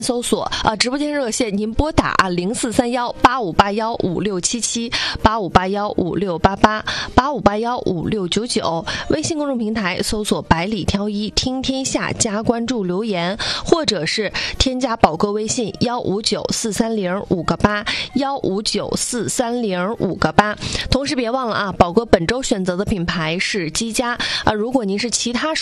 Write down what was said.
搜索直播间热线，您拨打0431858156778581568885815699，微信公众平台搜索百里挑一听天下，加关注留言，或者是添加宝哥微信1594305个8，1594305个8。同时别忘了宝哥本周选择的品牌是积家如果您是其他